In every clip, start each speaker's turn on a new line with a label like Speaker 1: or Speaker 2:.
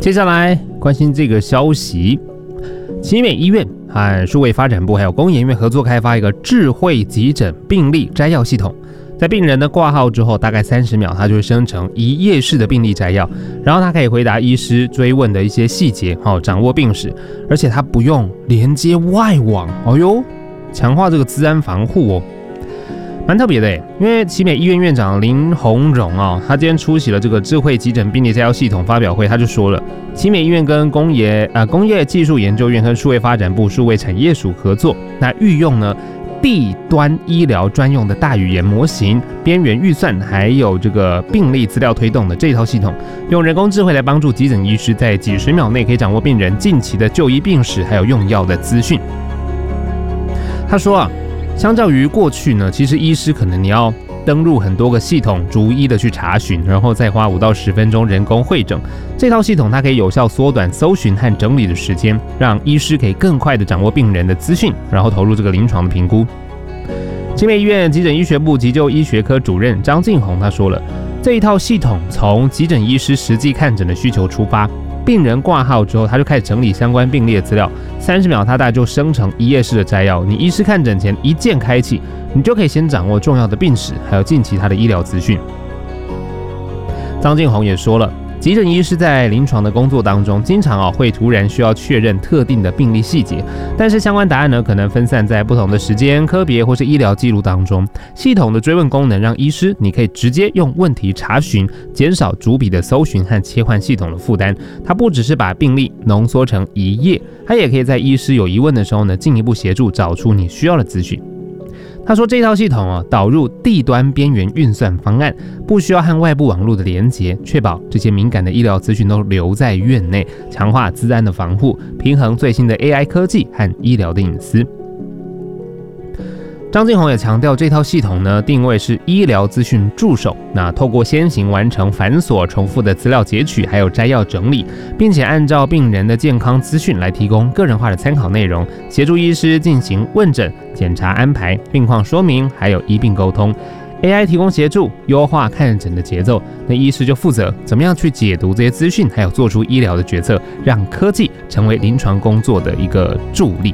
Speaker 1: 接下来关心这个消息，奇美医院和数位发展部还有工研院合作开发一个智慧急诊病历摘要系统。在病人的挂号之后，大概30秒，它就会生成一页式的病历摘要，然后它可以回答医师追问的一些细节，掌握病史，而且它不用连接外网，强化这个资安防护哦。蛮特别的耶，因为奇美医院院长林鸿荣他今天出席了这个智慧急诊病历摘要系统发表会，他就说了，奇美医院跟工业技术研究院和数位发展部数位产业署合作，那运用呢地端医疗专用的大语言模型、边缘预算，还有这个病历资料推动的这一套系统，用人工智慧来帮助急诊医师在几十秒内可以掌握病人近期的就医病史，还有用药的资讯。他说相较于过去呢，其实医师可能你要登入很多个系统，逐一的去查询，然后再花5到10分钟人工会诊。这套系统它可以有效缩短搜寻和整理的时间，让医师可以更快的掌握病人的资讯，然后投入这个临床的评估。奇美医院急诊医学部急救医学科主任张敬宏他说了，这一套系统从急诊医师实际看诊的需求出发，病人挂号之后，他就开始整理相关病历的资料，30秒他大概就生成一页式的摘要。你医师看诊前一键开启，你就可以先掌握重要的病史，还有近期他的医疗资讯。张敬宏也说了，急诊医师在临床的工作当中，经常会突然需要确认特定的病历细节，但是相关答案呢，可能分散在不同的时间、科别或是医疗记录当中。系统的追问功能让医师你可以直接用问题查询，减少逐笔的搜寻和切换系统的负担。它不只是把病历浓缩成一页，它也可以在医师有疑问的时候呢，进一步协助找出你需要的资讯。他说这套系统导入地端边缘运算方案，不需要和外部网络的连结，确保这些敏感的医疗资讯都留在院内，强化资安的防护，平衡最新的 AI 科技和医疗的隐私。张敬宏也强调，这套系统呢定位是医疗资讯助手，那透过先行完成繁琐重复的资料截取，还有摘要整理，并且按照病人的健康资讯来提供个人化的参考内容，协助医师进行问诊、检查安排、病况说明，还有医病沟通。AI 提供协助，优化看诊的节奏，那医师就负责怎么样去解读这些资讯，还有做出医疗的决策，让科技成为临床工作的一个助力。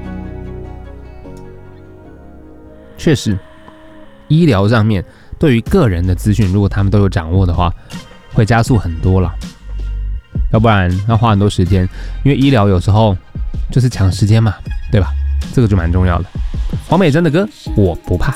Speaker 1: 确实，医疗上面对于个人的资讯，如果他们都有掌握的话，会加速很多了。要不然要花很多时间，因为医疗有时候就是抢时间嘛，对吧？这个就蛮重要的。黄美珍的歌《我不怕》。